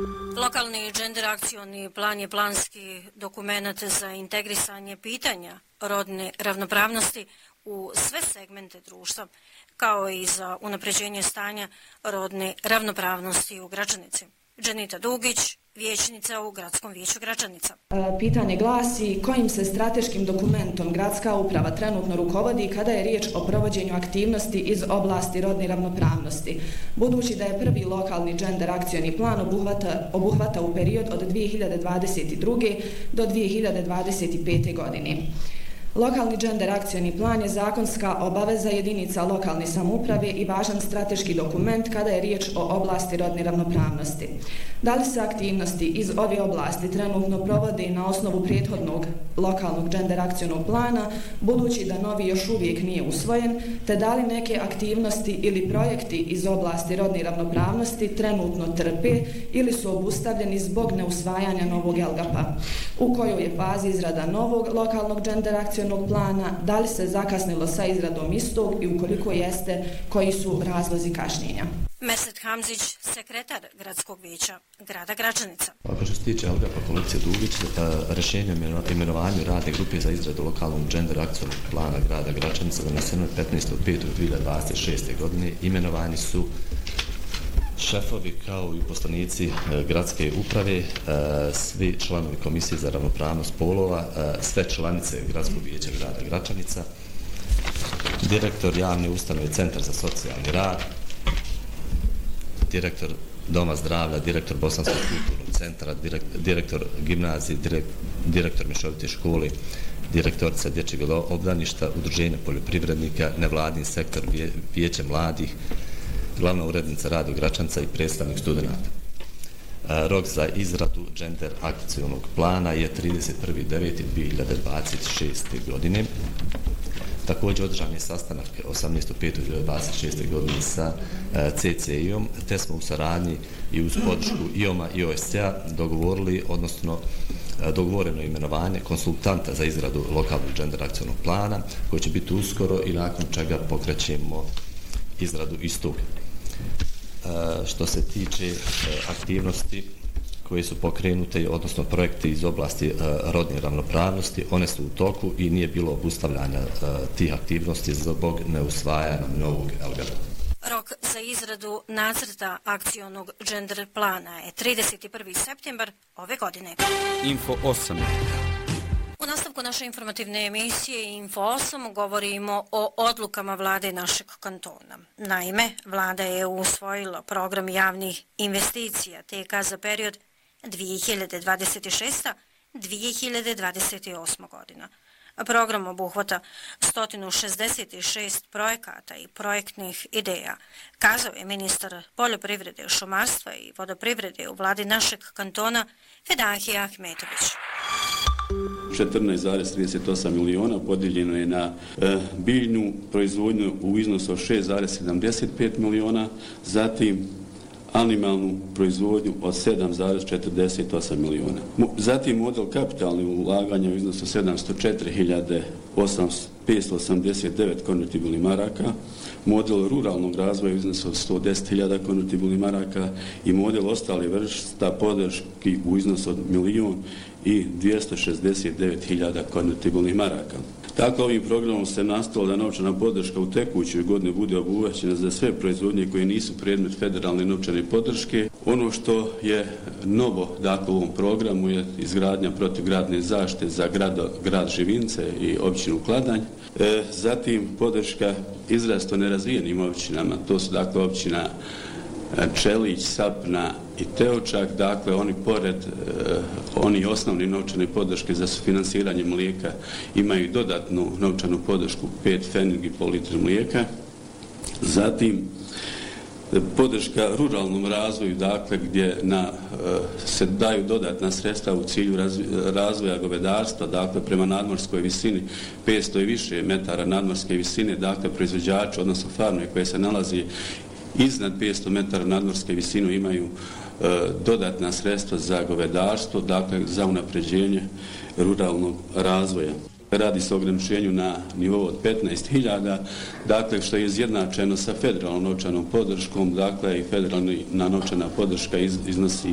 Lokalni gender akcioni plan je planski dokument za integrisanje pitanja rodne ravnopravnosti u sve segmente društva, kao i za unapređenje stanja rodne ravnopravnosti u Gračanici. Dženita Dugić, vijećnica u Gradskom vijeću Gračanica. Pitanje glasi kojim se strateškim dokumentom gradska uprava trenutno rukovodi kada je riječ o provođenju aktivnosti iz oblasti rodne ravnopravnosti, budući da je prvi lokalni gender akcioni plan obuhvata u period od 2022. do 2025. godine. Lokalni gender akcioni plan je zakonska obaveza jedinica lokalne samouprave i važan strateški dokument kada je riječ o oblasti rodne ravnopravnosti. Da li se aktivnosti iz ove oblasti trenutno provode na osnovu prethodnog lokalnog gender akcionog plana, budući da novi još uvijek nije usvojen, te da li neke aktivnosti ili projekti iz oblasti rodne ravnopravnosti trenutno trpe ili su obustavljeni zbog neusvajanja novog LGP-a, u kojoj je fazi izrada novog lokalnog gender akcionog plana, da li se zakasnilo sa izradom istog i ukoliko jeste, koji su razlozi kašnjenja. Mesut Hamzić, sekretar Gradskog vijeća grada Gračanica. Što se tiče LGP-a Policije Dugić, rješenje o imenovanju radne grupe za izradu lokalnog gender akcionog plana grada Gračanica doneseno je 15.5.2026. godine. Imenovani su šefovi kao i uposlenici gradske uprave, svi članovi Komisije za ravnopravnost spolova, sve članice Gradskog vijeća grada Gračanica, direktor javne ustanove Centar za socijalni rad, direktor Doma zdravlja, direktor Bosanskog kulturnog centra, direktor gimnazije, direktor mješovite škole, direktorica dječjeg obdaništa, udruženja poljoprivrednika, nevladin sektor, vijeće mladih, glavna urednica rada Gračanca i predstavnik studenata. Rok za izradu gender akcionog plana je 31.9.2026. godine. Također održan je sastanak 18.5.2026. godine sa CCI-om, te smo u saradnji i uz podršku IOM-a i OSC-a dogovoreno imenovanje konsultanta za izradu lokalnog gender akcionog plana, koji će biti uskoro i nakon čega pokrećemo izradu istog. Što se tiče aktivnosti koje su pokrenute, odnosno projekte iz oblasti rodne ravnopravnosti, one su u toku i nije bilo obustavljanja tih aktivnosti zbog neusvajanja novog LGP-a. Rok za izradu nacrta akcionog gender plana je 31. septembar ove godine. Info 8. U nastavku naše informativne emisije Info 8 govorimo o odlukama vlade našeg kantona. Naime, vlada je usvojila program javnih investicija TK za period 2026-2028 godina. Program obuhvata 166 projekata i projektnih ideja, kazao je ministar poljoprivrede, šumarstva i vodoprivrede u vladi našeg kantona Fedahija Ahmetović. 14,38 miliona podijeljeno je na biljnu proizvodnju u iznosu od 6,75 miliona, zatim animalnu proizvodnju od 7,48 miliona. Zatim model kapitalnih ulaganja u iznosu 704.589 konvertibilnih maraka, model ruralnog razvoja u iznosu od 110.000 konvertibilnih maraka i model ostale vrsta podrški u iznosu od 1.269.000 konvertibilnih maraka. Tako ovim programom se nastavilo da novčana podrška u tekućoj godini bude obuhvaćena za sve proizvodnje koje nisu predmet federalne novčane podrške. Ono što je novo dakle u ovom programu je izgradnja protivgradne zaštite za grad Živince i općinu Kladanj. Zatim podrška izrazito nerazvijenim općinama, to su dakle općina Čelić, Sapna i Teočak, dakle oni pored oni osnovni novčane podrške za sufinansiranje mlijeka imaju dodatnu novčanu podršku 5 pfenigi po litru mlijeka. Zatim podrška ruralnom razvoju, dakle gdje se daju dodatna sredstva u cilju razvoja govedarstva, dakle prema nadmorskoj visini 500 i više metara nadmorske visine, dakle proizvođači, odnosno farme koje se nalazi iznad 500 metara nadmorske visine imaju dodatna sredstva za govedarstvo, dakle za unapređenje ruralnog razvoja. Radi se o ograničenju na nivou od 15.000, dakle što je izjednačeno sa federalnom novčanom podrškom, dakle i federalna novčana podrška iznosi